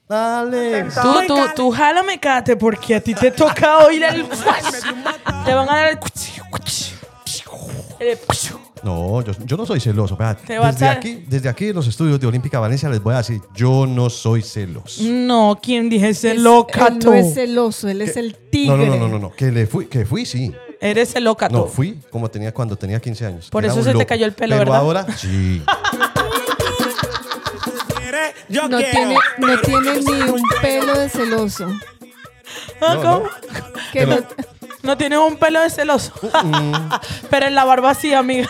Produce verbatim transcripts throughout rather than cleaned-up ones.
Alex. Tú, tú, tú jálame, Kate, porque a ti te toca oír el... Te van a dar el... el... No, yo, yo no soy celoso. Vea, Te vas desde, a- aquí, desde aquí en los estudios de Olímpica Valencia les voy a decir, yo no soy celoso. No, ¿quién dije Es- celocato? Él no es celoso, él es el tigre. No, no, no, no, no, no. Que, le fui, que fui, sí. Eres celocato. No, fui como tenía cuando tenía quince años. Por Era eso un se te loco. cayó el pelo, Pero ¿verdad? ahora, sí. No tiene, no tiene ni un pelo de celoso. Ah, No, ¿cómo? no. Que Pero- no- No tienes un pelo de celoso. Pero en la barba sí, amiga.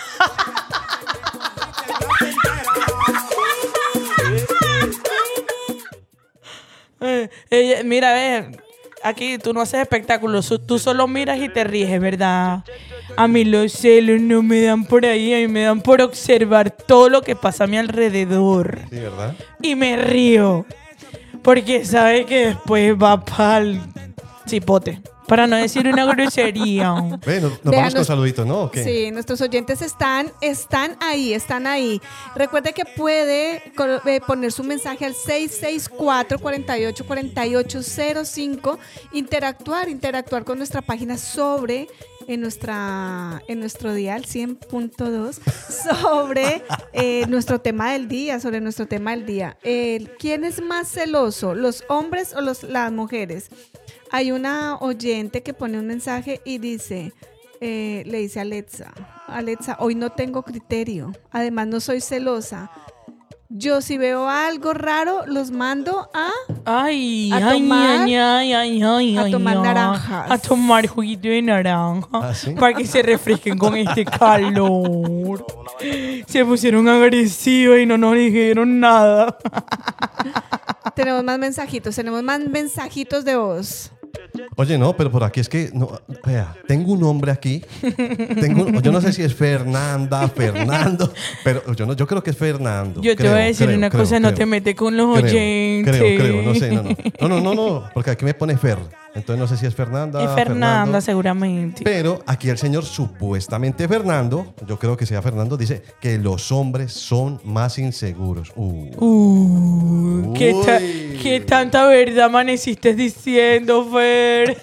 Eh, ella- mira, ve, aquí tú no haces espectáculos, su- tú solo miras y te ríes, ¿verdad? A mí los celos no me dan por ahí, a mí me dan por observar todo lo que pasa a mi alrededor. Sí, ¿verdad? Y me río, porque sabe que después va para el chipote, para no decir una grosería. Ve, nos, nos vamos Véanos- con saluditos, ¿no? ¿O qué? Sí, nuestros oyentes están, están ahí, están ahí. Recuerde que puede co- eh, poner su mensaje al seis seis cuatro, cuatro ocho, cuatro ocho cero cinco, interactuar, interactuar con nuestra página sobre en nuestra en nuestro dial cien punto dos sobre eh, nuestro tema del día, sobre nuestro tema del día. Eh, ¿Quién es más celoso, los hombres o los, las mujeres? Hay una oyente que pone un mensaje y dice, eh, le dice a Alexa, Alexa, hoy no tengo criterio, además no soy celosa. Yo si veo algo raro, los mando a... Ay, A ay, tomar- ay, ay, ay, ay, a ay, tomar ay. naranjas. A tomar juguito de naranja. ¿Ah, sí? Para que se refresquen con este calor. Se pusieron agresivos y no nos dijeron nada. Tenemos más mensajitos, tenemos más mensajitos de voz. Oye, no, pero por aquí es que, no, vea, tengo un hombre aquí. Tengo un- yo no sé si es Fernanda, Fernando, pero yo, no, yo creo que es Fernando. Yo te creo, voy a decir creo, una creo, cosa, no creo. te metes con los Creo, oyentes. Creo, creo, no sé, no, no. No, no, no, no, porque aquí me pone Fer. Entonces no sé si es Fernanda. Es Fernanda, Fernando. seguramente. Pero aquí el señor, supuestamente Fernando, yo creo que sea Fernando, dice que los hombres son más inseguros. Uh. Uh, ¿qué, ta- Uy. qué tanta verdad amaneciste diciendo, Fer?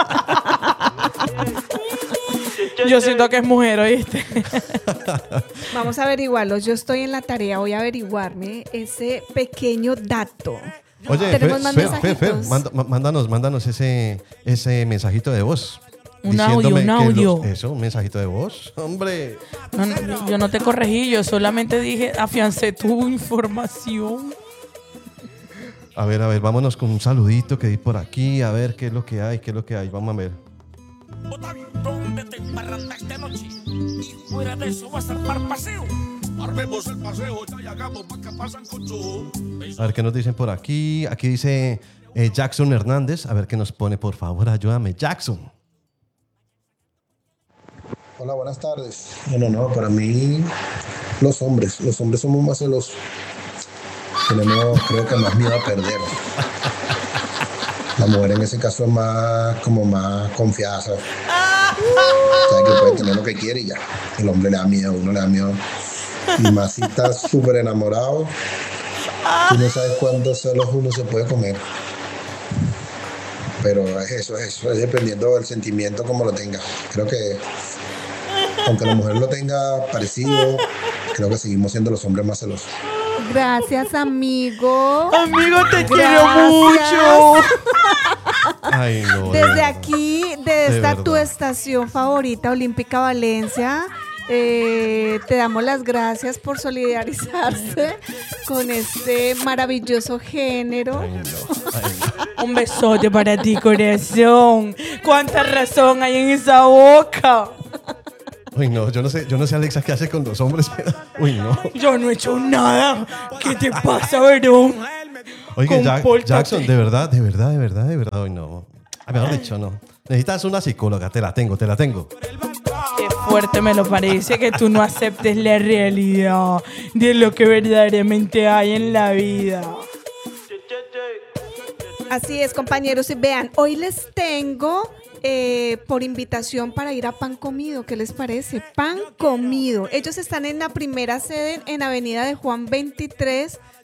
Yo siento que es mujer, ¿oíste? Vamos a averiguarlo, yo estoy en la tarea, voy a averiguarme ese pequeño dato. Oye, Tenemos Fer, más Fer, Fer, Fer, mensajitos. manda- ma- mándanos, mándanos ese, ese mensajito de voz. Un diciéndome audio, un que audio. los- eso, un mensajito de voz. Hombre. No, no, yo no te corregí, yo solamente dije, afiancé tu información. A ver, a ver, vámonos con un saludito que di por aquí. A ver qué es lo que hay, qué es lo que hay. Vamos a ver. ¿Dónde te embarranda esta noche? Y fuera de eso vas a armar paseo. Armemos el paseo, ya y hagamos pa' que pasan con su... A ver qué nos dicen por aquí. Aquí dice eh, Jackson Hernández. A ver qué nos pone, por favor, ayúdame. Jackson. Hola, buenas tardes. No, no, no, para mí los hombres, los hombres somos más celosos. Tenemos, creo que más miedo a perder. La mujer en ese caso es más, como más confiada, ¿sabes? Sabe que puede tener lo que quiere y ya. El hombre le da miedo, uno le da miedo. Y más si estás súper enamorado, tú no sabes cuántos celos uno se puede comer. Pero es eso, es eso, es dependiendo del sentimiento como lo tenga. Creo que aunque la mujer lo tenga parecido, creo que seguimos siendo los hombres más celosos. Gracias, amigo. Amigo, te quiero Gracias. mucho. Ay, no. de Desde verdad. aquí, de esta verdad. tu estación favorita, Olímpica Valencia, eh, te damos las gracias por solidarizarse con este maravilloso género. Ay, no. Ay, no. Un besote para ti, corazón. Cuánta razón hay en esa boca. Uy, no, yo no sé, yo no sé, Alexa, qué hace con los hombres, pero. Uy, no. Yo no he hecho nada. ¿Qué te pasa, Verón? Oye, Jack- Compórtate. Jackson, de verdad, de verdad, de verdad, de verdad. Uy, no. A mejor dicho, no. Necesitas una psicóloga, te la tengo, te la tengo. Qué fuerte me lo parece que tú no aceptes la realidad de lo que verdaderamente hay en la vida. Así es, compañeros. Y vean, hoy les tengo eh, por invitación para ir a Pan Comido. ¿Qué les parece? Pan Comido. Ellos están en la primera sede en Avenida de Juan veintitrés,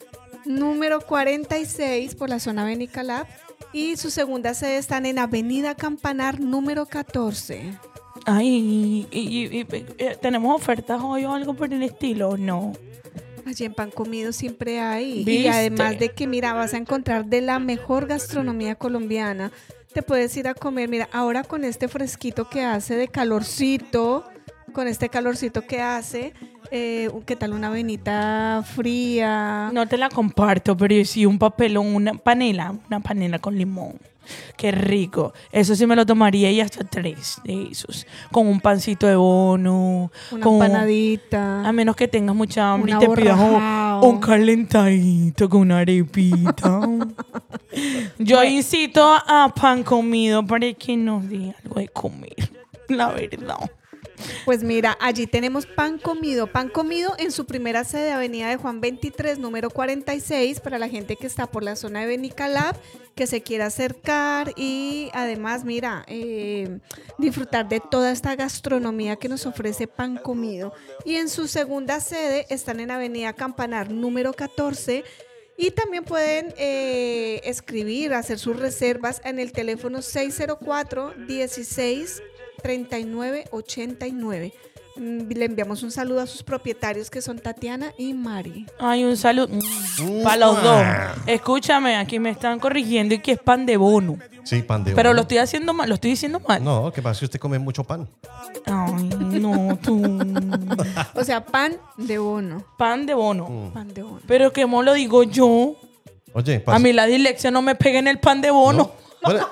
número cuarenta y seis por la zona Benicalap. Y su segunda sede están en Avenida Campanar, número catorce. Ay, y, y- y- eh, ¿tenemos ofertas hoy o algo por el estilo? No. Allí en Pan Comido siempre hay. Y ¿Viste? además de que, mira, vas a encontrar de la mejor gastronomía colombiana. Te puedes ir a comer, mira, ahora con este fresquito que hace de calorcito, con este calorcito que hace, eh, ¿qué tal una avenita fría? No te la comparto, pero sí un papelón, una panela, una panela con limón. Qué rico. Eso sí me lo tomaría y hasta tres de esos. Con un pancito de bono. Una con, empanadita. A menos que tengas mucha hambre Un y te pidas un, aborrajao. un calentadito con una arepita. Yo incito a Pan Comido para que nos dé algo de comer. La verdad. Pues mira, allí tenemos Pan Comido. Pan Comido en su primera sede, Avenida de Juan veintitrés, número cuarenta y seis, para la gente que está por la zona de Benicalap, que se quiera acercar y además, mira, eh, disfrutar de toda esta gastronomía que nos ofrece Pan Comido. Y en su segunda sede están en Avenida Campanar, número catorce. Y también pueden eh, escribir, hacer sus reservas en el teléfono seis cero cuatro, dieciséis, treinta y nueve, ochenta y nueve. Mm, Le enviamos un saludo a sus propietarios que son Tatiana y Mari. Ay, un saludo para los dos. Escúchame, aquí me están corrigiendo y que es pan de bono. Sí, pan de Pero bono. lo estoy haciendo mal, lo estoy diciendo mal. No, ¿qué pasa? Si usted come mucho pan. Ay, no, tú. O sea, pan de bono. Pan de bono. Mm. Pan de bono. Pero que mo lo digo yo. Oye, A pasa- mí la dislexia no me pega en el pan de bono. ¿No? Bueno.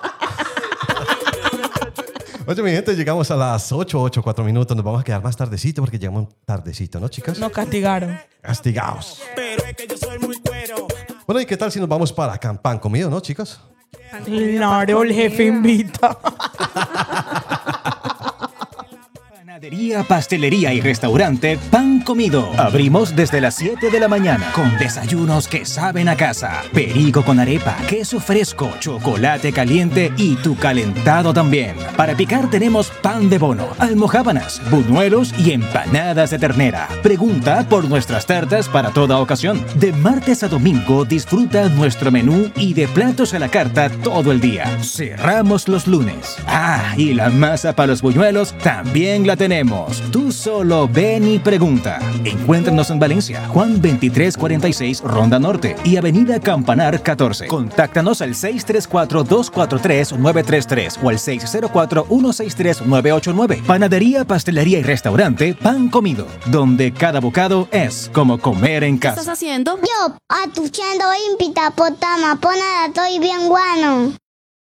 Oye, mi gente, llegamos a las ocho, ocho, cuatro minutos. Nos vamos a quedar más tardecito porque llegamos tardecito, ¿no, chicas? Nos castigaron. Castigados. Pero es que yo soy muy cuero. Bueno, ¿y qué tal si nos vamos para Campán comido, no, chicas? Pan comido, pan Claro, el jefe comido. invita. Panadería, pastelería y restaurante Pan Comido. Abrimos desde las siete de la mañana con desayunos que saben a casa. Perico con arepa, queso fresco, chocolate caliente y tu calentado también. Para picar tenemos pan de bono, almojábanas, buñuelos y empanadas de ternera. Pregunta por nuestras tartas para toda ocasión. De martes a domingo disfruta nuestro menú y de platos a la carta todo el día. Cerramos los lunes. Ah, y la masa para los buñuelos también la tenemos. Tú solo ven y pregunta. Encuéntranos en Valencia, Juan veintitrés cuarenta y seis, Ronda Norte y Avenida Campanar catorce. Contáctanos al seis tres cuatro, dos cuatro tres, nueve tres tres o al seis cero cuatro, uno seis tres, nueve ocho nueve. Panadería, pastelería y restaurante Pan Comido, donde cada bocado es como comer en ¿Qué estás casa. haciendo? Yo, atuchando impita potama, ponada, estoy bien guano.